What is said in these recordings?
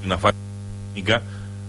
una falta técnica.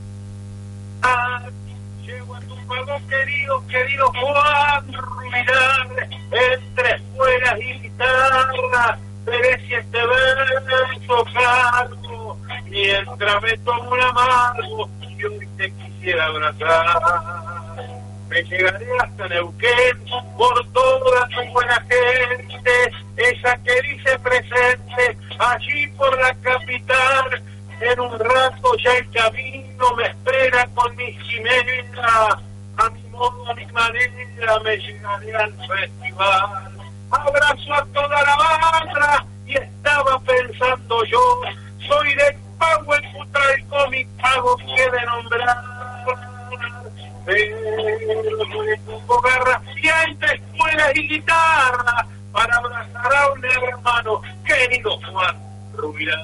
Llego a tu pago, querido Juan Rubilar, entre escuelas y guitarra, perece este verso cargo, mientras me tomo un amargo, y hoy te quisiera abrazar. Me llegaré hasta Neuquén por toda tu buena gente, esa que dice presente, allí por la capital. En un rato ya el camino me espera con mi jimena, a mi modo, a mi manera me llegaré al festival. Abrazo a toda la banda y estaba pensando yo, soy de Pago en Putralcó, mi pago quiere nombrar. Pero yo tengo garra y entre escuelas y guitarra para abrazar a un hermano, querido Juan Rubilar.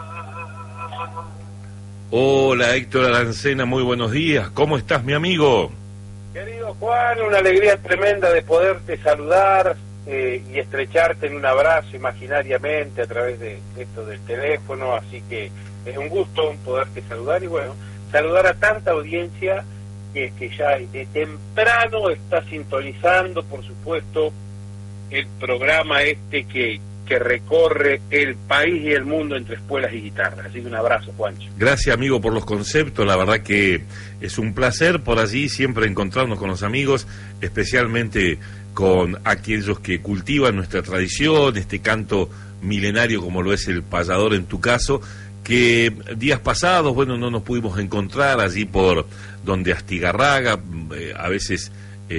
Hola Héctor Arancena, muy buenos días. ¿Cómo estás, mi amigo? Querido Juan, una alegría tremenda de poderte saludar y estrecharte en un abrazo imaginariamente a través de esto del teléfono, así que es un gusto poderte saludar y bueno, saludar a tanta audiencia que ya de temprano está sintonizando, por supuesto, el programa que recorre el país y el mundo entre escuelas y guitarras. Así que un abrazo, Juancho. Gracias, amigo, por los conceptos. La verdad que es un placer por allí siempre encontrarnos con los amigos, especialmente con aquellos que cultivan nuestra tradición, este canto milenario como lo es el payador en tu caso, que días pasados, bueno, no nos pudimos encontrar allí por donde Astigarraga, a veces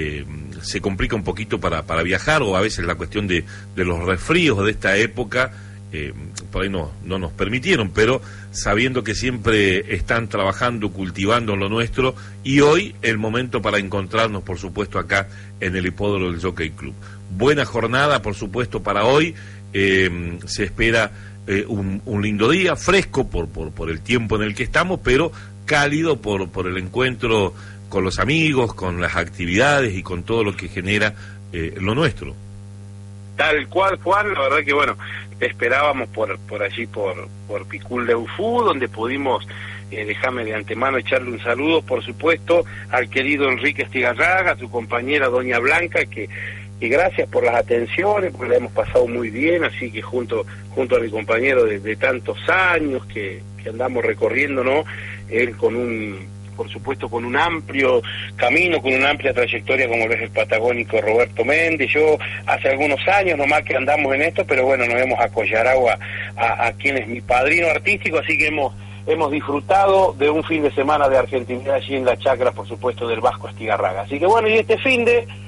se complica un poquito para viajar, o a veces la cuestión de los resfríos de esta época por ahí no nos permitieron, pero sabiendo que siempre están trabajando, cultivando lo nuestro, y hoy el momento para encontrarnos, por supuesto, acá en el hipódromo del Jockey Club. Buena jornada, por supuesto, para hoy. Se espera un lindo día, fresco por el tiempo en el que estamos, pero cálido por el encuentro con los amigos, con las actividades y con todo lo que genera lo nuestro. Tal cual, Juan, la verdad que bueno, te esperábamos por allí, por Picul de Ufú, donde pudimos, déjame de antemano echarle un saludo, por supuesto, al querido Enrique Astigarraga, a su compañera Doña Blanca, que gracias por las atenciones, porque la hemos pasado muy bien, así que junto a mi compañero de tantos años que andamos recorriendo, ¿no? Él por supuesto con un amplio camino, con una amplia trayectoria como lo es el patagónico Roberto Méndez. Yo hace algunos años nomás que andamos en esto, pero bueno, nos hemos acollarado a quien es mi padrino artístico, así que hemos disfrutado de un fin de semana de argentinidad allí en la chacra, por supuesto, del Vasco Astigarraga. Así que bueno, y este fin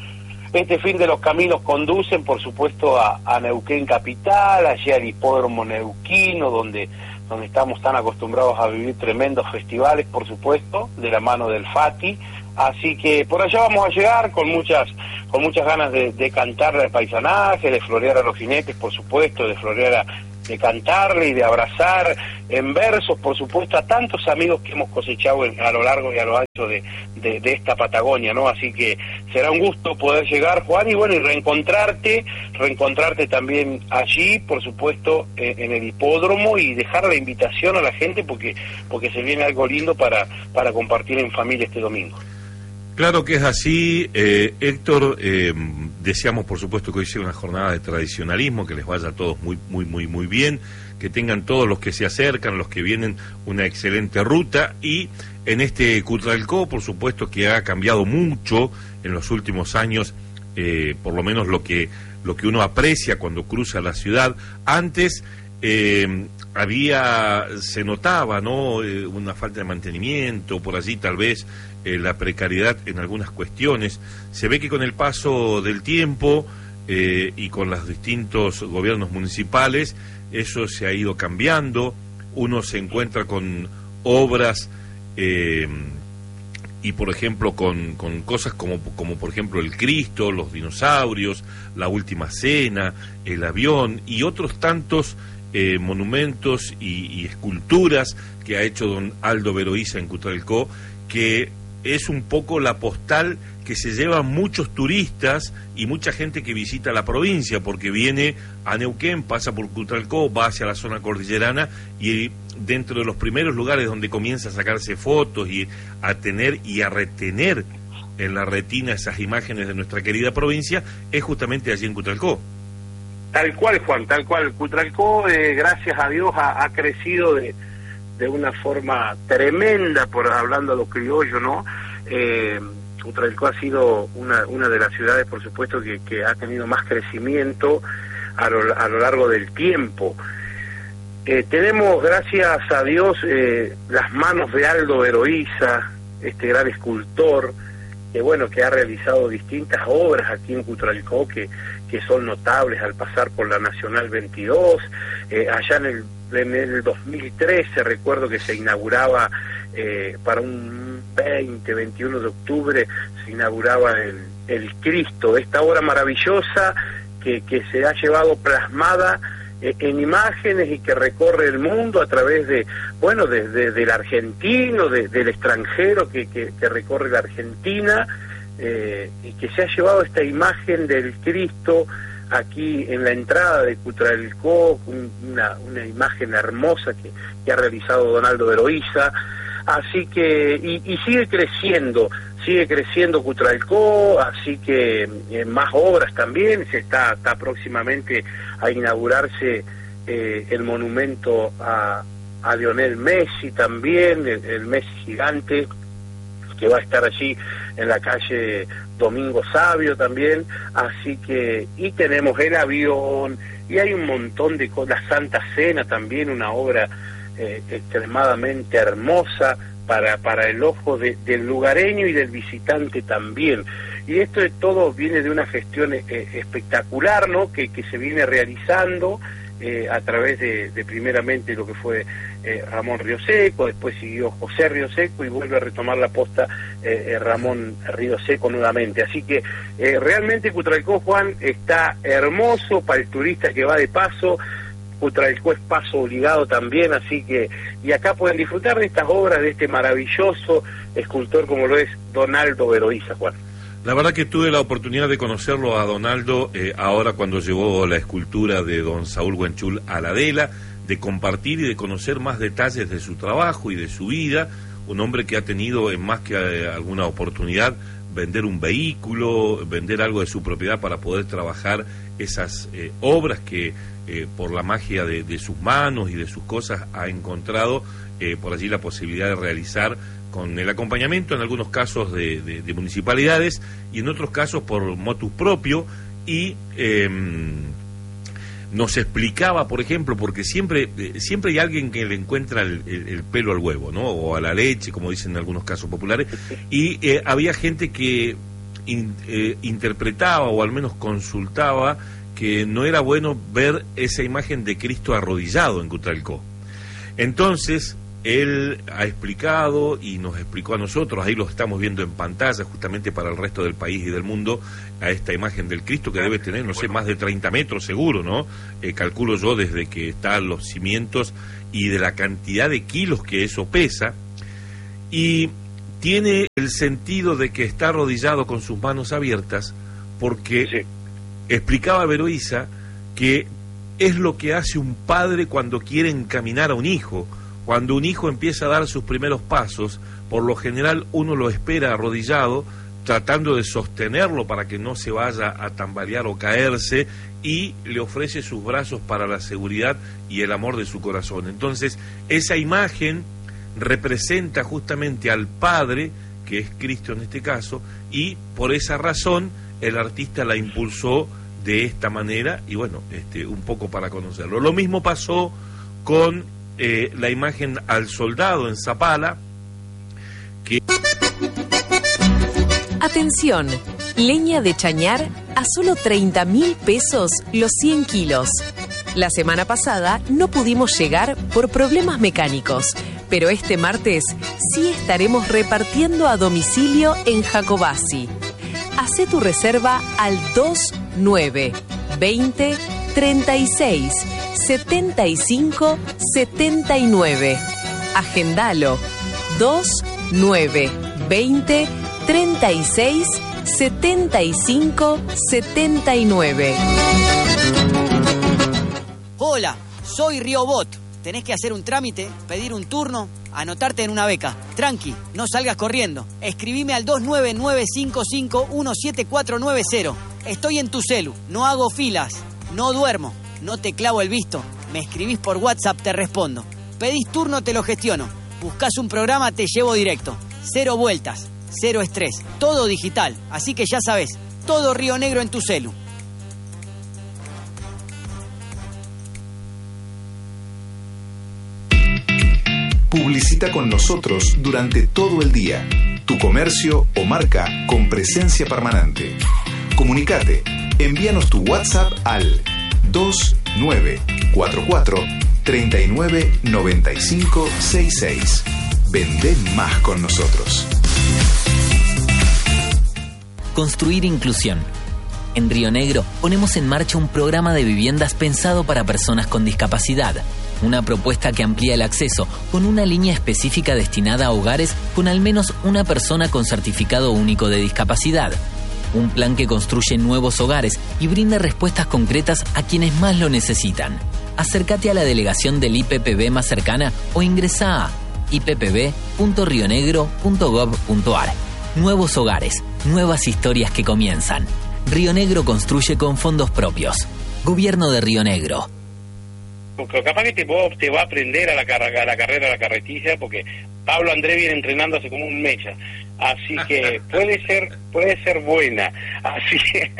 de los caminos conducen, por supuesto, a Neuquén capital, allí al hipódromo neuquino, donde estamos tan acostumbrados a vivir tremendos festivales, por supuesto, de la mano del Fati. Así que por allá vamos a llegar con muchas ganas de cantarle al paisanaje, de florear a los jinetes, por supuesto, de cantarle y de abrazar en versos, por supuesto, a tantos amigos que hemos cosechado a lo largo y a lo ancho de esta Patagonia, ¿no? Así que será un gusto poder llegar, Juan, y bueno, y reencontrarte también allí, por supuesto, en el hipódromo, y dejar la invitación a la gente porque se viene algo lindo para compartir en familia este domingo. Claro que es así, Héctor. Deseamos, por supuesto, que hoy sea una jornada de tradicionalismo, que les vaya a todos muy bien, que tengan todos los que se acercan, los que vienen, una excelente ruta, y en este Cutralcó, por supuesto, que ha cambiado mucho en los últimos años, por lo menos lo que uno aprecia cuando cruza la ciudad. Antes se notaba, ¿no?, una falta de mantenimiento, por allí tal vez la precariedad en algunas cuestiones. Se ve que con el paso del tiempo y con los distintos gobiernos municipales, eso se ha ido cambiando. Uno se encuentra con obras y, por ejemplo, con cosas como por ejemplo el Cristo, los dinosaurios, la Última Cena, el avión y otros tantos monumentos y esculturas que ha hecho don Aldo Veroiza en Cutralcó, que es un poco la postal que se lleva muchos turistas y mucha gente que visita la provincia, porque viene a Neuquén, pasa por Cutralcó, va hacia la zona cordillerana, y dentro de los primeros lugares donde comienza a sacarse fotos y a tener y a retener en la retina esas imágenes de nuestra querida provincia, es justamente allí en Cutralcó. Tal cual, Juan, tal cual. Cutralcó, gracias a Dios, ha crecido de una forma tremenda, hablando a lo criollo, ¿no? Cutralcó ha sido una de las ciudades, por supuesto, que ha tenido más crecimiento a lo largo del tiempo. Tenemos, gracias a Dios, las manos de Aldo Eroíza, este gran escultor, que ha realizado distintas obras aquí en Cutralcó que son notables al pasar por la Nacional 22. Allá en el 2013 recuerdo que se inauguraba, para un 21 de octubre, se inauguraba el Cristo, esta obra maravillosa que se ha llevado plasmada en imágenes y que recorre el mundo a través del argentino, del extranjero que recorre la Argentina, y que se ha llevado esta imagen del Cristo aquí en la entrada de Cutralcó, una imagen hermosa que ha realizado don Aldo Eroíza. Así que, y sigue creciendo Cutralcó, así que más obras también. Se está próximamente a inaugurarse el monumento a Lionel Messi también, el Messi gigante, que va a estar allí en la calle Domingo Sabio también. Así que, y tenemos el avión, y hay un montón de cosas. La Santa Cena también, una obra extremadamente hermosa para el ojo del lugareño y del visitante también. Y esto de todo viene de una gestión espectacular, ¿no?, que se viene realizando a través de primeramente lo que fue Ramón Rioseco, después siguió José Rioseco y vuelve a retomar la posta Ramón Rioseco nuevamente. Así que realmente Cutralcó, Juan, está hermoso para el turista que va de paso. Cutralcó es paso obligado también, así que, y acá pueden disfrutar de estas obras de este maravilloso escultor como lo es don Aldo Eroíza, Juan. La verdad que tuve la oportunidad de conocerlo a don Aldo ahora cuando llegó la escultura de don Saúl Huenchul a la Adela, de compartir y de conocer más detalles de su trabajo y de su vida. Un hombre que ha tenido en más que alguna oportunidad vender un vehículo, vender algo de su propiedad para poder trabajar esas obras que por la magia de sus manos y de sus cosas ha encontrado por allí la posibilidad de realizar, con el acompañamiento en algunos casos de municipalidades y en otros casos por motus propio. Y nos explicaba, por ejemplo, porque siempre hay alguien que le encuentra el pelo al huevo, ¿no?, o a la leche, como dicen en algunos casos populares, y había gente que interpretaba o al menos consultaba que no era bueno ver esa imagen de Cristo arrodillado en Cutralcó. Entonces él ha explicado y nos explicó a nosotros, ahí lo estamos viendo en pantalla justamente para el resto del país y del mundo, a esta imagen del Cristo que debe tener, no sé, más de 30 metros seguro, ¿no? Calculo yo desde que están los cimientos y de la cantidad de kilos que eso pesa, y tiene el sentido de que está arrodillado con sus manos abiertas porque sí. Explicaba Eroíza que es lo que hace un padre cuando quiere encaminar a un hijo. Cuando un hijo empieza a dar sus primeros pasos, por lo general uno lo espera arrodillado, tratando de sostenerlo para que no se vaya a tambalear o caerse, y le ofrece sus brazos para la seguridad y el amor de su corazón. Entonces, esa imagen representa justamente al Padre, que es Cristo en este caso, y por esa razón el artista la impulsó de esta manera, y bueno, un poco para conocerlo. Lo mismo pasó con la imagen al soldado en Zapala, que... Atención, leña de chañar a solo 30.000 pesos los 100 kilos. La semana pasada no pudimos llegar por problemas mecánicos, pero este martes sí estaremos repartiendo a domicilio en Jacobasi. Hacé tu reserva al 2920 36 75 79. Agendalo. 2920 36 7579. Hola, soy Riobot. Tenés que hacer un trámite, pedir un turno, anotarte en una beca. Tranqui, no salgas corriendo. Escribime al 29955-17490. Estoy en tu celu, no hago filas, no duermo, no te clavo el visto. Me escribís por WhatsApp, te respondo. Pedís turno, te lo gestiono. Buscás un programa, te llevo directo. 0 vueltas, 0 estrés, todo digital. Así que ya sabés, todo Río Negro en tu celu. Publicita con nosotros durante todo el día. Tu comercio o marca con presencia permanente. Comunicate. Envíanos tu WhatsApp al 2944 399566. Vendé más con nosotros. Construir inclusión. En Río Negro ponemos en marcha un programa de viviendas pensado para personas con discapacidad. Una propuesta que amplía el acceso con una línea específica destinada a hogares con al menos una persona con certificado único de discapacidad. Un plan que construye nuevos hogares y brinda respuestas concretas a quienes más lo necesitan. Acércate a la delegación del IPPB más cercana o ingresa a ippb.rionegro.gov.ar. Nuevos hogares, nuevas historias que comienzan. Río Negro construye con fondos propios. Gobierno de Río Negro. Porque capaz que te va a aprender a la carrera, a la carretilla, porque Pablo André viene entrenando hace como un mes ya. Así que puede ser buena. Así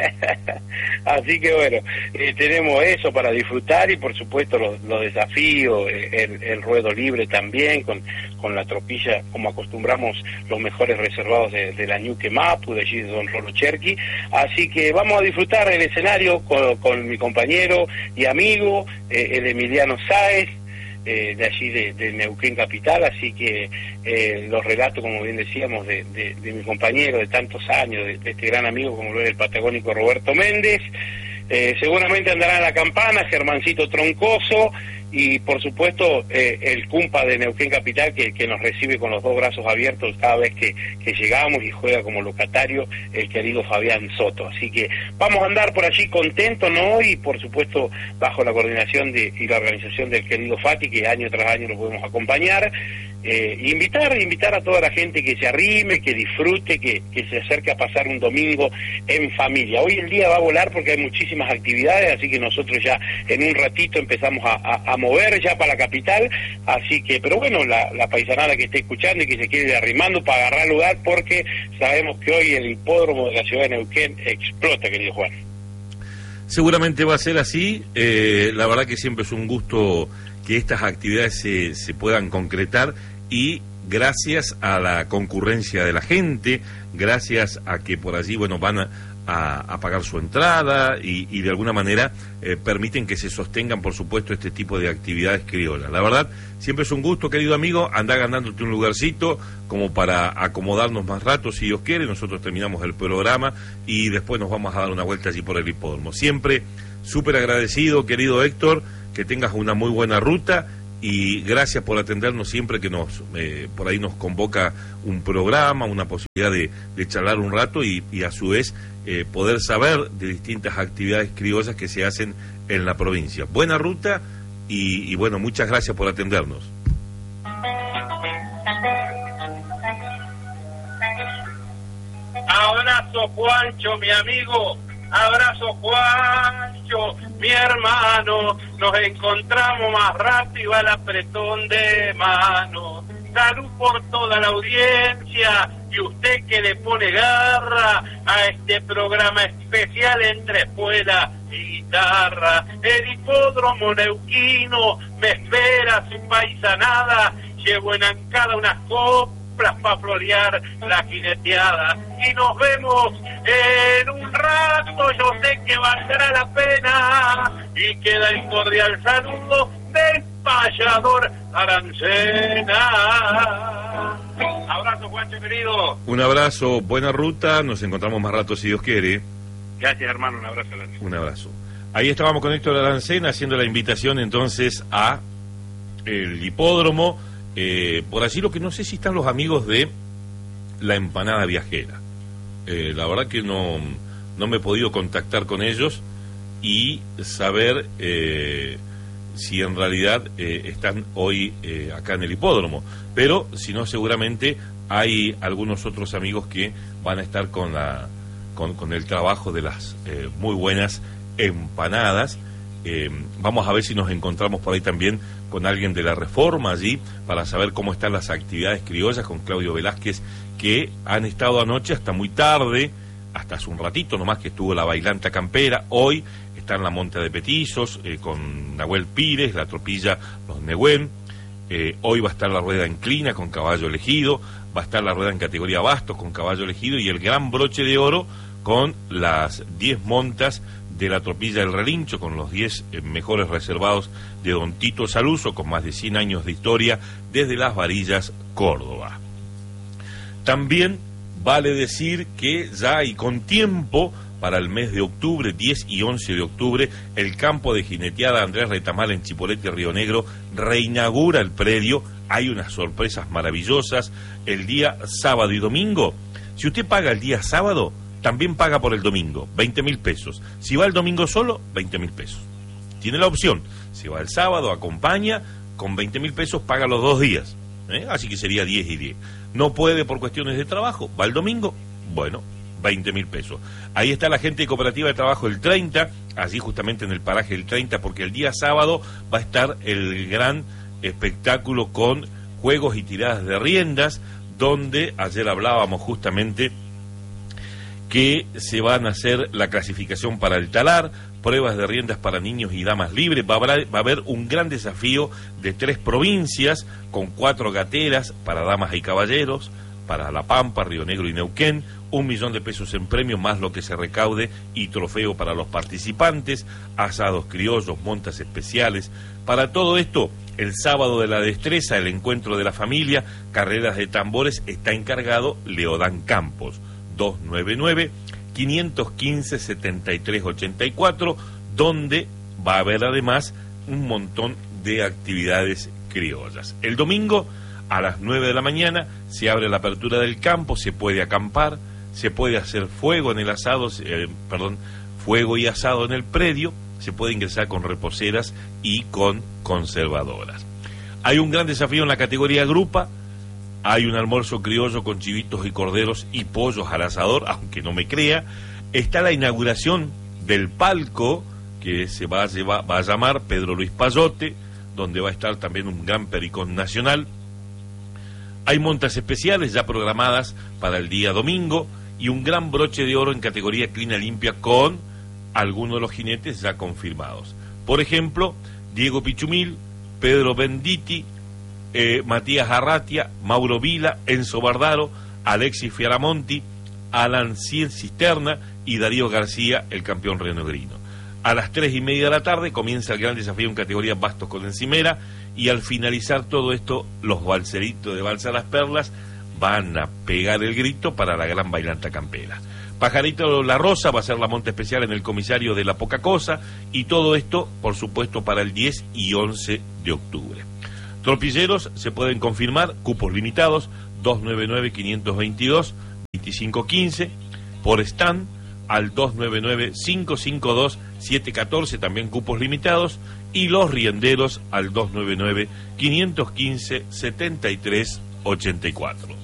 que bueno, tenemos eso para disfrutar y por supuesto los desafíos, el ruedo libre también, con la tropilla, como acostumbramos, los mejores reservados de la Ñuque Mapu, de allí de Don Rolo Cherqui. Así que vamos a disfrutar el escenario con mi compañero y amigo, el Emiliano Sáez, de allí de Neuquén Capital, así que los relatos, como bien decíamos, de mi compañero de tantos años, de este gran amigo como lo es el patagónico Roberto Méndez. Seguramente andará en la campana Germancito Troncoso y por supuesto el Cumpa de Neuquén Capital que nos recibe con los dos brazos abiertos cada vez que llegamos y juega como locatario el querido Fabián Soto. Así que vamos a andar por allí contentos, ¿no? Y por supuesto bajo la coordinación y la organización del querido Fati, que año tras año lo podemos acompañar. Invitar a toda la gente que se arrime, que disfrute, que se acerque a pasar un domingo en familia. Hoy el día va a volar porque hay muchísimas actividades, así que nosotros ya en un ratito empezamos a mover ya para la capital, así que, pero bueno, la paisanada que esté escuchando y que se quiere ir arrimando para agarrar lugar, porque sabemos que hoy el hipódromo de la ciudad de Neuquén explota, querido Juan. Seguramente va a ser así. La verdad que siempre es un gusto que estas actividades se puedan concretar, y gracias a la concurrencia de la gente, gracias a que por allí, bueno, van a pagar su entrada y de alguna manera permiten que se sostengan, por supuesto, este tipo de actividades criollas. La verdad, siempre es un gusto, querido amigo, andar ganándote un lugarcito como para acomodarnos más rato, si Dios quiere. Nosotros terminamos el programa y después nos vamos a dar una vuelta allí por el hipódromo. Siempre súper agradecido, querido Héctor, que tengas una muy buena ruta. Y gracias por atendernos siempre que por ahí nos convoca un programa, una posibilidad de charlar un rato y a su vez poder saber de distintas actividades criollas que se hacen en la provincia. Buena ruta y bueno, muchas gracias por atendernos. Abrazo, Juancho, mi amigo. Abrazo, Juancho, mi hermano. Nos encontramos más rápido al apretón de mano. Salud por toda la audiencia y usted que le pone garra a este programa especial entre espuela y guitarra. El hipódromo neuquino me espera su paisanada. Llevo en ancada unas copas para florear la jineteada y nos vemos en un rato. Yo sé que valdrá la pena y queda el cordial saludo del payador Arancena. Abrazo, Juancho querido. Un abrazo, buena ruta, nos encontramos más rato si Dios quiere. Gracias, hermano, un abrazo. Un abrazo. Ahí estábamos con Héctor Arancena haciendo la invitación entonces a el hipódromo. Por allí lo que no sé si están los amigos de la empanada viajera. la verdad que no me he podido contactar con ellos y saber si en realidad están hoy acá en el hipódromo, pero si no, seguramente hay algunos otros amigos que van a estar con el trabajo de las muy buenas empanadas. Vamos a ver si nos encontramos por ahí también con alguien de la Reforma allí para saber cómo están las actividades criollas, con Claudio Velázquez, que han estado anoche hasta muy tarde, hasta hace un ratito nomás que estuvo la bailanta campera. Hoy está en la Monta de Petizos con Nahuel Pires, la tropilla Los Nehuen. Hoy va a estar la rueda en clina con caballo elegido, va a estar la rueda en categoría bastos con caballo elegido y el gran broche de oro con las 10 montas de la tropilla del Relincho, con los 10 mejores reservados de Don Tito Saluso, con más de 100 años de historia desde Las Varillas, Córdoba. También vale decir que ya hay con tiempo para el mes de octubre, 10 y 11 de octubre, el campo de jineteada Andrés Retamal en Chipolete, Río Negro, reinaugura el predio. Hay unas sorpresas maravillosas el día sábado y domingo. Si usted paga el día sábado, también paga por el domingo, 20.000 pesos. Si va el domingo solo, 20.000 pesos. Tiene la opción. Si va el sábado, acompaña, con 20.000 pesos paga los 2 días. Así que sería 10 y 10. No puede por cuestiones de trabajo, va el domingo, bueno, 20.000 pesos. Ahí está la gente de Cooperativa de Trabajo el 30, allí justamente en el paraje el 30, porque el día sábado va a estar el gran espectáculo con juegos y tiradas de riendas, donde ayer hablábamos justamente que se van a hacer la clasificación para el talar, pruebas de riendas para niños y damas libres. Va a haber un gran desafío de 3 provincias, con 4 gateras para damas y caballeros, para La Pampa, Río Negro y Neuquén, 1 millón de pesos en premio, más lo que se recaude y trofeo para los participantes, asados criollos, montas especiales. Para todo esto, el sábado de la destreza, el encuentro de la familia, carreras de tambores, está encargado Leodán Campos. 299-515-7384, donde va a haber además un montón de actividades criollas. El domingo a las 9 de la mañana se abre la apertura del campo, se puede acampar, se puede hacer fuego en el asado, fuego y asado en el predio, se puede ingresar con reposeras y con conservadoras. Hay un gran desafío en la categoría grupa. Hay un almuerzo criollo con chivitos y corderos y pollos al asador, aunque no me crea. Está la inauguración del palco, que se va a llamar Pedro Luis Payote, donde va a estar también un gran pericón nacional. Hay montas especiales ya programadas para el día domingo y un gran broche de oro en categoría clina limpia con algunos de los jinetes ya confirmados. Por ejemplo, Diego Pichumil, Pedro Benditi, Matías Arratia, Mauro Vila, Enzo Bardaro, Alexis Fiaramonti, Alan Cisterna y Darío García, el campeón rionegrino. A las 3:30 de la tarde comienza el gran desafío en categoría bastos con encimera, y al finalizar todo esto, los balseritos de Balsa Las Perlas van a pegar el grito para la gran bailanta campera. Pajarito La Rosa va a ser la monta especial en el comisario de La Poca Cosa, y todo esto, por supuesto, para el 10 y 11 de octubre. Tropilleros se pueden confirmar, cupos limitados, 299-522-2515, por stand al 299-552-714, también cupos limitados, y los rienderos al 299-515-7384.